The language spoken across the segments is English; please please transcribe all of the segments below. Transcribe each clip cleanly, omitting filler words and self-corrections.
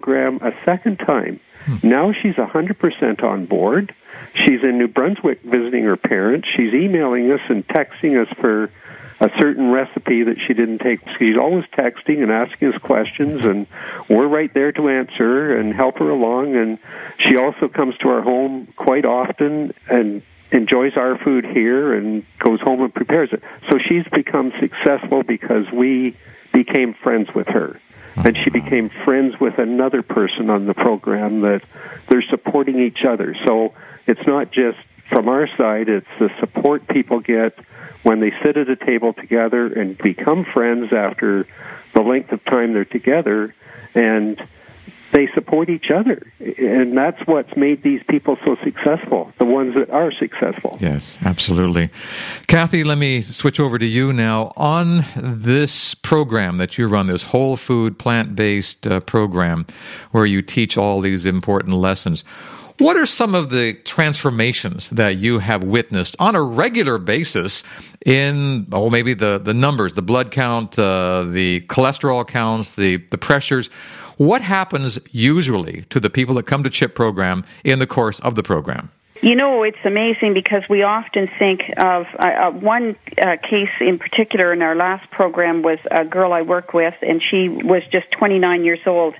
program a second time. Now she's 100% on board. She's in New Brunswick visiting her parents. She's emailing us and texting us for a certain recipe that she didn't take. She's always texting and asking us questions, and we're right there to answer and help her along. And she also comes to our home quite often and enjoys our food here and goes home and prepares it. So she's become successful because we became friends with her. And she became friends with another person on the program that they're supporting each other. So it's not just from our side, it's the support people get when they sit at a table together and become friends after the length of time they're together, and they support each other. And that's what's made these people so successful, the ones that are successful. Yes, absolutely. Kathy, let me switch over to you now. On this program that you run, this whole food, plant-based program, where you teach all these important lessons, what are some of the transformations that you have witnessed on a regular basis in, maybe the numbers, the blood count, the cholesterol counts, the pressures? What happens usually to the people that come to CHIP program in the course of the program? You know, it's amazing because we often think of one case in particular in our last program was a girl I work with, and she was just 29 years old.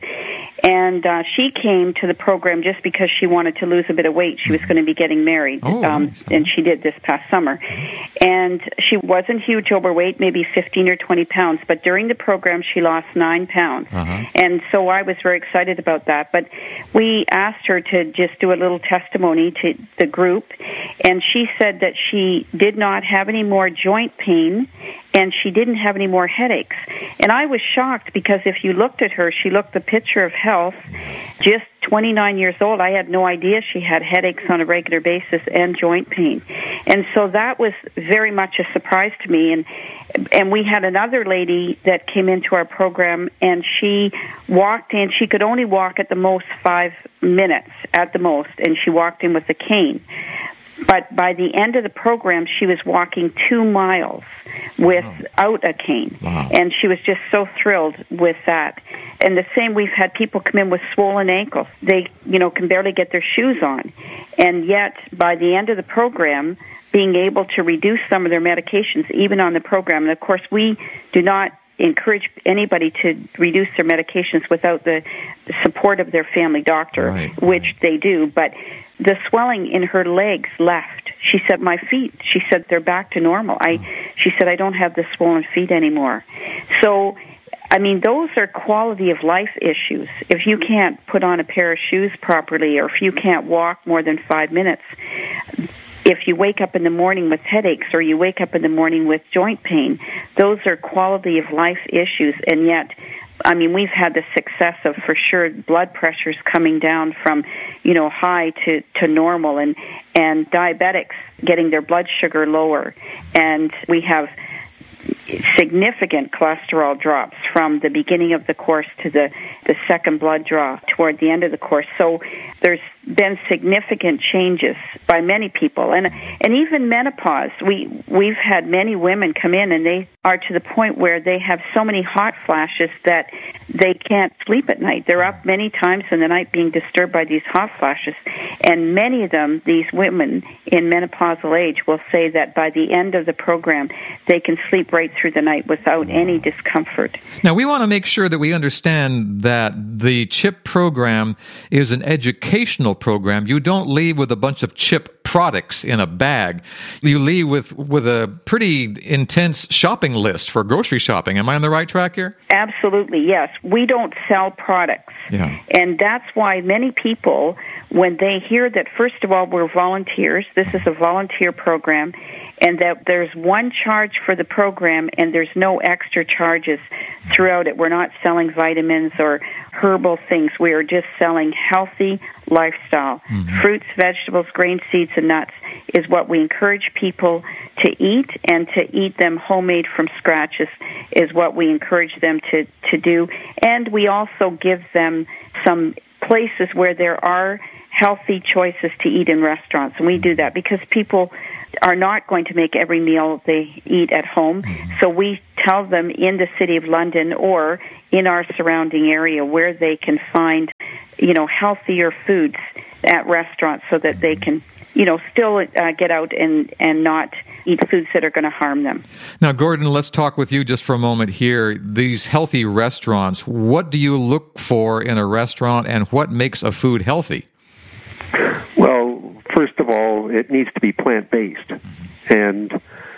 And she came to the program just because she wanted to lose a bit of weight. She was going to be getting married, nice. And she did this past summer. And she wasn't huge overweight, maybe 15 or 20 pounds, but during the program she lost 9 pounds. And so I was very excited about that. But we asked her to just do a little testimony to the group, and she said that she did not have any more joint pain and she didn't have any more headaches. And I was shocked because if you looked at her, she looked the picture of health, just 29 years old. I had no idea she had headaches on a regular basis and joint pain. And so that was very much a surprise to me. And we had another lady that came into our program, and she walked in. She could only walk at the most 5 minutes, at the most, and she walked in with a cane. But by the end of the program, she was walking 2 miles without a cane. Wow. And she was just so thrilled with that. And the same, we've had people come in with swollen ankles. They, can barely get their shoes on. And yet, by the end of the program, being able to reduce some of their medications, even on the program. And, of course, we do not encourage anybody to reduce their medications without the support of their family doctor, which they do. But the swelling in her legs left. She said, my feet, she said, they're back to normal. She said, I don't have the swollen feet anymore. So, I mean, those are quality of life issues. If you can't put on a pair of shoes properly, or if you can't walk more than 5 minutes, if you wake up in the morning with headaches or you wake up in the morning with joint pain, those are quality of life issues. And yet, I mean, we've had the success of, for sure, blood pressures coming down from, high to normal, and diabetics getting their blood sugar lower. And we have significant cholesterol drops from the beginning of the course to the second blood draw toward the end of the course. So there's been significant changes by many people. And even menopause, we've had many women come in, and they are to the point where they have so many hot flashes that they can't sleep at night. They're up many times in the night being disturbed by these hot flashes. And many of them, these women in menopausal age, will say that by the end of the program, they can sleep right through the night without any discomfort. Now, we want to make sure that we understand that the CHIP program is an educational program. You don't leave with a bunch of CHIP products in a bag. You leave with a pretty intense shopping list for grocery shopping. Am I on the right track here? Absolutely, yes. We don't sell products. Yeah. And that's why many people, when they hear that, first of all, we're volunteers, this is a volunteer program, and that there's one charge for the program and there's no extra charges throughout it. We're not selling vitamins or herbal things. We are just selling healthy lifestyle. Mm-hmm. Fruits, vegetables, grains, seeds, and nuts is what we encourage people to eat, and to eat them homemade from scratch is what we encourage them to do. And we also give them some places where there are healthy choices to eat in restaurants. And we do that because people are not going to make every meal they eat at home. Mm-hmm. So we tell them in the City of London or in our surrounding area where they can find healthier foods at restaurants so that they can, still get out and not eat foods that are going to harm them. Now, Gordon, let's talk with you just for a moment here. These healthy restaurants, what do you look for in a restaurant, and what makes a food healthy? Well, first of all, it needs to be plant-based, and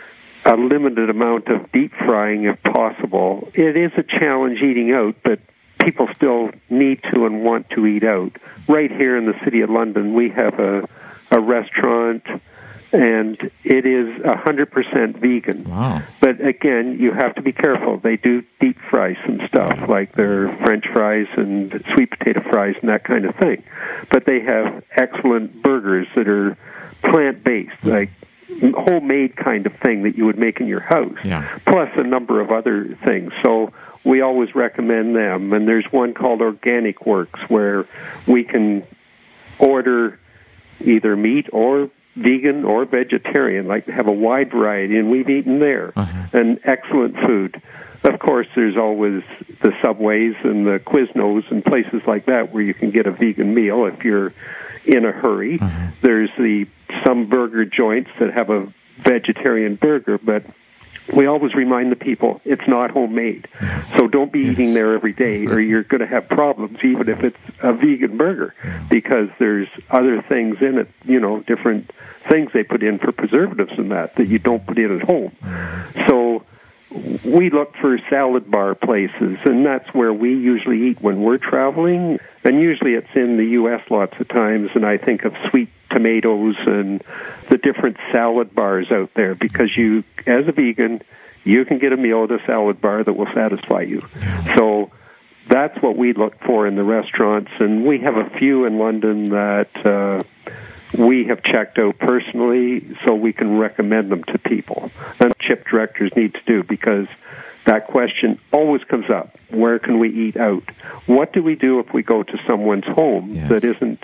a limited amount of deep frying if possible. It is a challenge eating out, but people still need to and want to eat out. Right here in the City of London, we have a restaurant, and it is 100% vegan. Wow. But again, you have to be careful. They do deep fry some stuff, like their French fries and sweet potato fries and that kind of thing. But they have excellent burgers that are plant-based, like homemade kind of thing that you would make in your house, plus a number of other things. So we always recommend them. And there's one called Organic Works where we can order either meat or vegan or vegetarian, like have a wide variety, and we've eaten there. And excellent food. Of course, there's always the Subways and the Quiznos and places like that where you can get a vegan meal if you're in a hurry. There's some burger joints that have a vegetarian burger, but we always remind the people it's not homemade. So don't be eating there every day, or you're going to have problems, even if it's a vegan burger, because there's other things in it, different things they put in for preservatives and that you don't put in at home. So we look for salad bar places, and that's where we usually eat when we're traveling. And usually it's in the U.S. lots of times, and I think of Sweet Tomatoes and the different salad bars out there, because you, as a vegan, you can get a meal at a salad bar that will satisfy you. So that's what we look for in the restaurants, and we have a few in London that we have checked out personally, so we can recommend them to people. And CHIP directors need to do, because that question always comes up. Where can we eat out? What do we do if we go to someone's home that isn't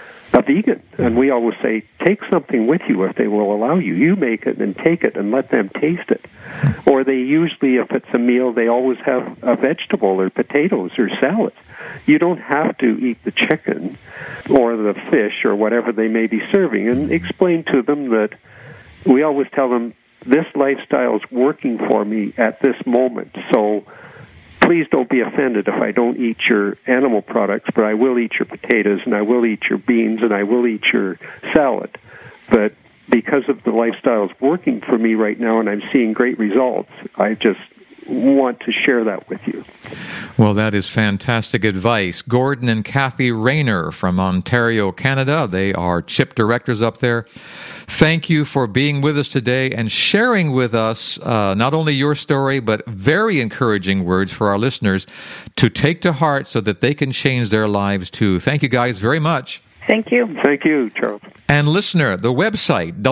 a vegan? And we always say, take something with you if they will allow you. You make it and take it and let them taste it. Or they usually, if it's a meal, they always have a vegetable or potatoes or salad. You don't have to eat the chicken or the fish or whatever they may be serving. And explain to them that we always tell them, this lifestyle is working for me at this moment. So please don't be offended if I don't eat your animal products, but I will eat your potatoes, and I will eat your beans, and I will eat your salad. But because of the lifestyle is working for me right now and I'm seeing great results, I just want to share that with you. Well, that is fantastic advice. Gordon and Kathy Rayner from Ontario, Canada. They are CHIP directors up there. Thank you for being with us today and sharing with us not only your story, but very encouraging words for our listeners to take to heart so that they can change their lives too. Thank you guys very much. Thank you. Thank you, Charles. And listener, the website,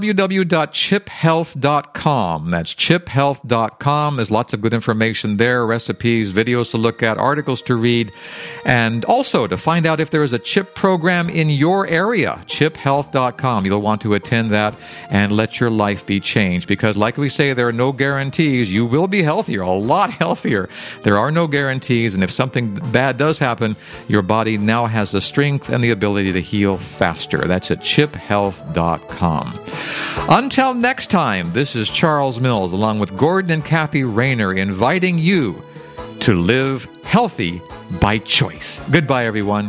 www.chiphealth.com. That's chiphealth.com. There's lots of good information there, recipes, videos to look at, articles to read, and also to find out if there is a CHIP program in your area, chiphealth.com. You'll want to attend that and let your life be changed, because like we say, there are no guarantees. You will be healthier, a lot healthier. There are no guarantees, and if something bad does happen, your body now has the strength and the ability to heal faster. That's at chiphealth.com. Until next time, this is Charles Mills along with Gordon and Kathy Rayner inviting you to live healthy by choice. Goodbye, everyone.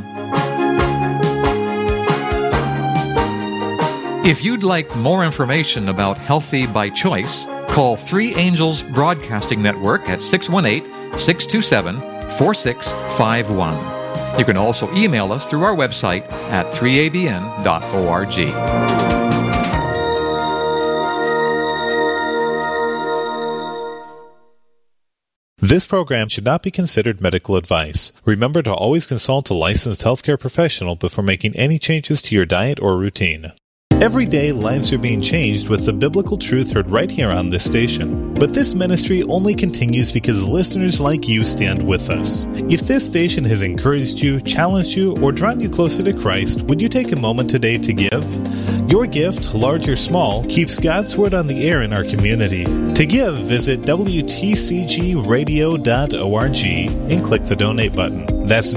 If you'd like more information about Healthy by Choice, call 3 Angels Broadcasting Network at 618-627-4651. You can also email us through our website at 3abn.org. This program should not be considered medical advice. Remember to always consult a licensed healthcare professional before making any changes to your diet or routine. Every day, lives are being changed with the biblical truth heard right here on this station. But this ministry only continues because listeners like you stand with us. If this station has encouraged you, challenged you, or drawn you closer to Christ, would you take a moment today to give? Your gift, large or small, keeps God's Word on the air in our community. To give, visit WTCGradio.org and click the donate button. That's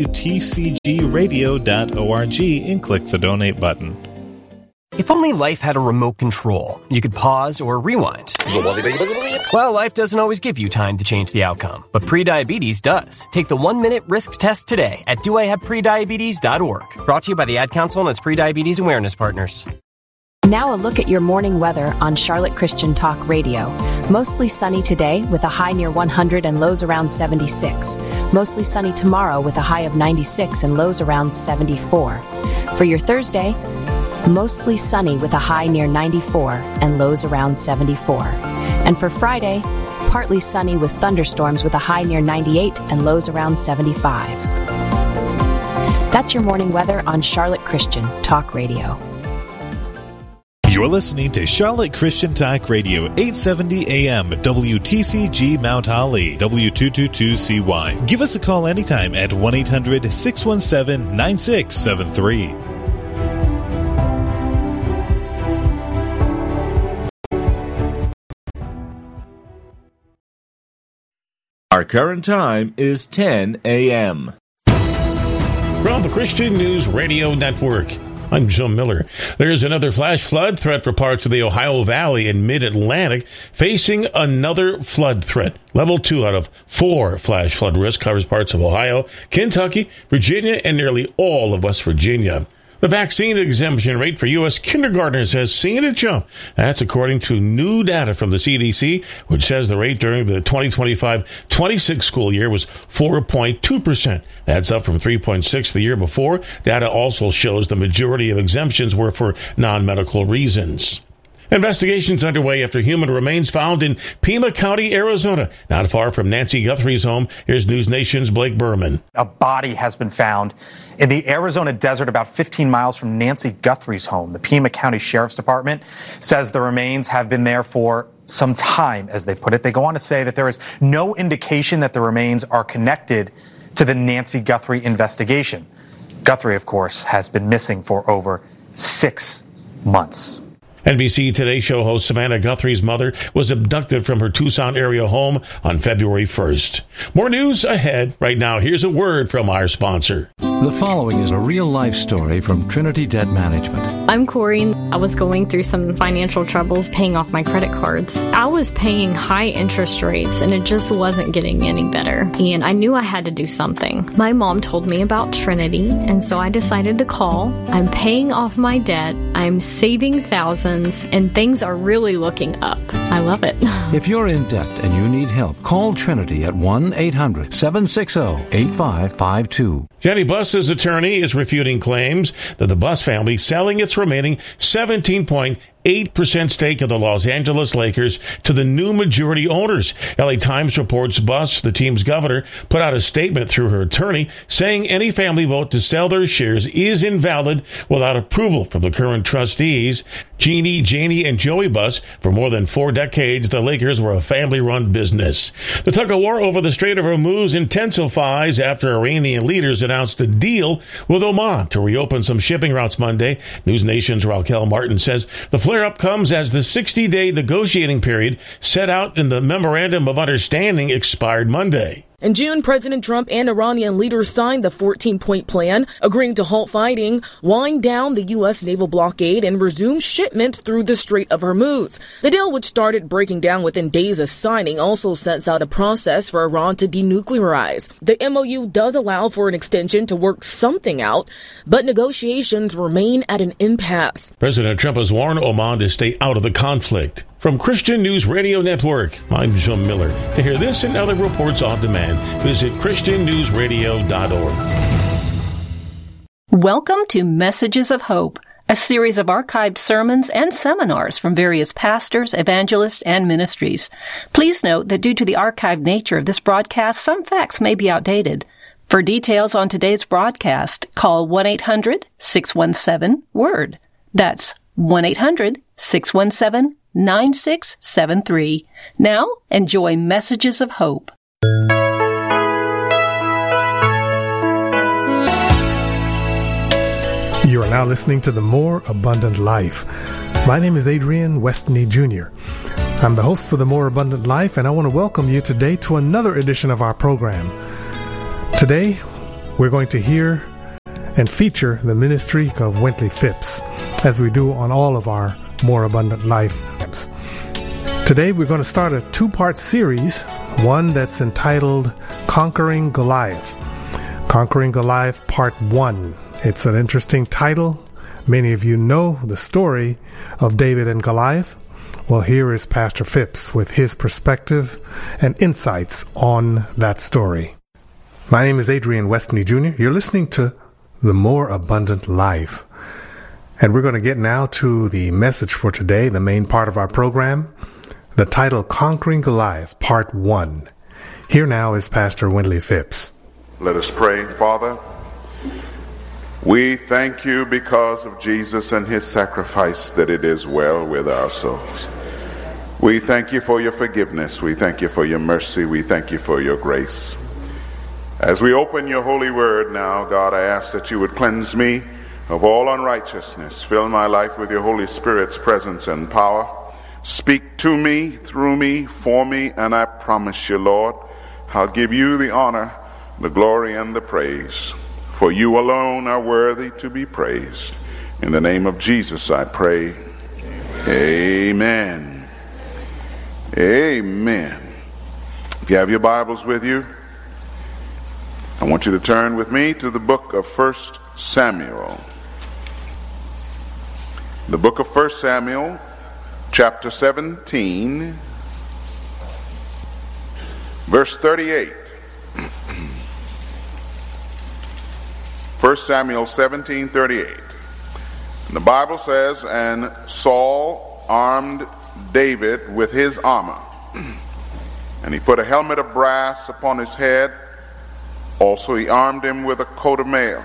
WTCGradio.org and click the donate button. If only life had a remote control, you could pause or rewind. Well, life doesn't always give you time to change the outcome, but prediabetes does. Take the 1-minute risk test today at doihaveprediabetes.org. Brought to you by the Ad Council and its Prediabetes Awareness Partners. Now a look at your morning weather on Charlotte Christian Talk Radio. Mostly sunny today with a high near 100 and lows around 76. Mostly sunny tomorrow with a high of 96 and lows around 74. For your Thursday, mostly sunny with a high near 94 and lows around 74. And for Friday, partly sunny with thunderstorms with a high near 98 and lows around 75. That's your morning weather on Charlotte Christian Talk Radio. You're listening to Charlotte Christian Talk Radio, 870 AM, WTCG Mount Holly, W222CY. Give us a call anytime at 1-800-617-9673. Our current time is 10 a.m. From the Christian News Radio Network, I'm Jim Miller. There's another flash flood threat for parts of the Ohio Valley and Mid-Atlantic, facing another flood threat. Level 2 out of 4 flash flood risk covers parts of Ohio, Kentucky, Virginia, and nearly all of West Virginia. The vaccine exemption rate for U.S. kindergartners has seen a jump. That's according to new data from the CDC, which says the rate during the 2025-26 school year was 4.2%. That's up from 3.6% the year before. Data also shows the majority of exemptions were for non-medical reasons. Investigations underway after human remains found in Pima County, Arizona, not far from Nancy Guthrie's home. Here's News Nation's Blake Berman. A body has been found in the Arizona desert about 15 miles from Nancy Guthrie's home. The Pima County Sheriff's Department says the remains have been there for some time, as they put it. They go on to say that there is no indication that the remains are connected to the Nancy Guthrie investigation. Guthrie, of course, has been missing for over 6 months. NBC Today show host Savannah Guthrie's mother was abducted from her Tucson area home on February 1st. More news ahead. Right now, here's a word from our sponsor. The following is a real-life story from Trinity Debt Management. I'm Corey. I was going through some financial troubles paying off my credit cards. I was paying high interest rates, and it just wasn't getting any better. And I knew I had to do something. My mom told me about Trinity, and so I decided to call. I'm paying off my debt. I'm saving thousands, and things are really looking up. I love it. If you're in debt and you need help, call Trinity at 1-800-760-8552. Jenny Buss's attorney is refuting claims that the Buss family selling its remaining 17.8% stake of the Los Angeles Lakers to the new majority owners. LA Times reports Buss, the team's governor, put out a statement through her attorney saying any family vote to sell their shares is invalid without approval from the current trustees. Jeannie, Janie, and Joey Buss. For more than 4 decades, the Lakers were a family-run business. The tug-of-war over the Strait of Hormuz intensifies after Iranian leaders announced a deal with Oman to reopen some shipping routes Monday. News Nation's Raquel Martin says the flare-up comes as the 60-day negotiating period set out in the Memorandum of Understanding expired Monday. In June, President Trump and Iranian leaders signed the 14-point plan, agreeing to halt fighting, wind down the U.S. naval blockade, and resume shipment through the Strait of Hormuz. The deal, which started breaking down within days of signing, also sets out a process for Iran to denuclearize. The MOU does allow for an extension to work something out, but negotiations remain at an impasse. President Trump has warned Oman to stay out of the conflict. From Christian News Radio Network, I'm Jim Miller. To hear this and other reports on demand, visit ChristianNewsRadio.org. Welcome to Messages of Hope, a series of archived sermons and seminars from various pastors, evangelists, and ministries. Please note that due to the archived nature of this broadcast, some facts may be outdated. For details on today's broadcast, call 1-800-617-WORD. That's 1-800-617-9673. Now, enjoy Messages of Hope. You are now listening to The More Abundant Life. My name is Adrian Westney Jr. I'm the host for The More Abundant Life, and I want to welcome you today to another edition of our program. Today, we're going to hear and feature the ministry of Wintley Phipps, as we do on all of our More Abundant Life programs. Today we're going to start a two-part series, one that's entitled Conquering Goliath. Conquering Goliath Part 1. It's an interesting title. Many of you know the story of David and Goliath. Well, here is Pastor Phipps with his perspective and insights on that story. My name is Adrian Westney Jr. You're listening to The More Abundant Life. And we're going to get now to the message for today, the main part of our program, the title Conquering Goliath Part 1. Here now is Pastor Wintley Phipps. Let us pray. Father, we thank you because of Jesus and his sacrifice that it is well with our souls. We thank you for your forgiveness. We thank you for your mercy. We thank you for your grace. As we open your holy word now, God, I ask that you would cleanse me of all unrighteousness. Fill my life with your Holy Spirit's presence and power. Speak to me, through me, for me, and I promise you, Lord, I'll give you the honor, the glory, and the praise. For you alone are worthy to be praised. In the name of Jesus I pray. Amen. Amen. If you have your Bibles with you, I want you to turn with me to the book of 1 Samuel. The book of 1 Samuel, chapter 17, verse 38. 1 Samuel 17:38. The Bible says, and Saul armed David with his armor, and he put a helmet of brass upon his head. Also he armed him with a coat of mail.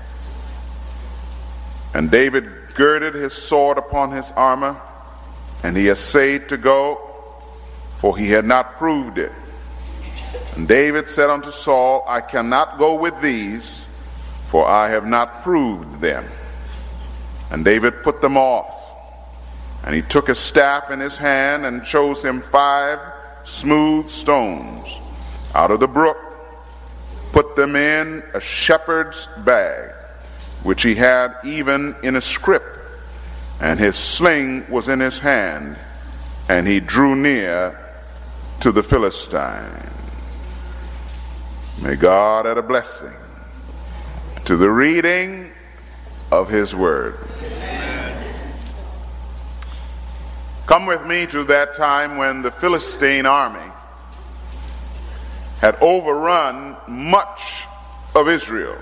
And David girded his sword upon his armor, and he essayed to go, for he had not proved it. And David said unto Saul, I cannot go with these, for I have not proved them. And David put them off. And he took his staff in his hand and chose him 5 smooth stones out of the brook, put them in a shepherd's bag, which he had even in a scrip, and his sling was in his hand, and he drew near to the Philistine. May God add a blessing to the reading of his word. Come with me to that time when the Philistine army had overrun much of Israel.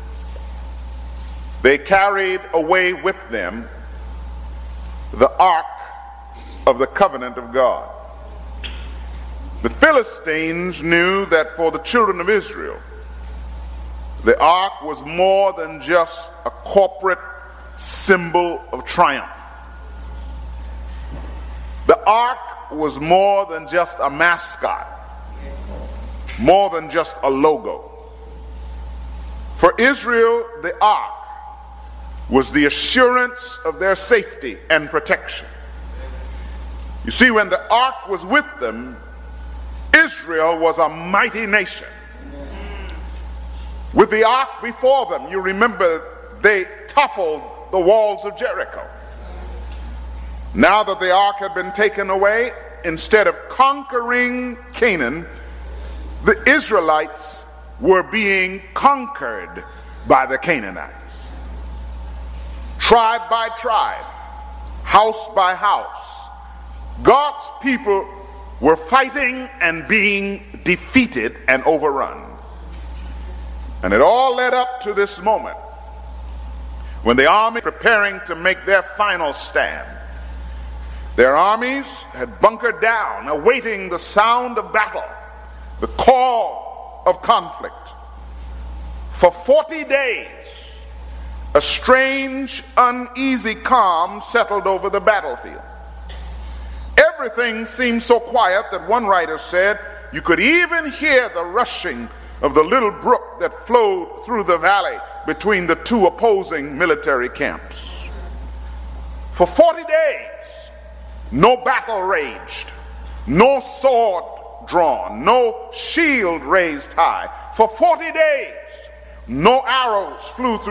They carried away with them the ark of the covenant of God. The Philistines knew that for the children of Israel, the ark was more than just a corporate symbol of triumph. The ark was more than just a mascot, more than just a logo. For Israel, the ark was the assurance of their safety and protection. You see, when the ark was with them, Israel was a mighty nation. With the ark before them, you remember they toppled the walls of Jericho. Now that the ark had been taken away, instead of conquering Canaan, the Israelites were being conquered by the Canaanites. Tribe by tribe, house by house, God's people were fighting and being defeated and overrun. And it all led up to this moment when the army preparing to make their final stand. Their armies had bunkered down, awaiting the sound of battle, the call of conflict. For 40 days, a strange, uneasy calm settled over the battlefield. Everything seemed so quiet that one writer said you could even hear the rushing of the little brook that flowed through the valley between the two opposing military camps. For 40 days, no battle raged, no sword drawn, no shield raised high. For 40 days, No arrows flew through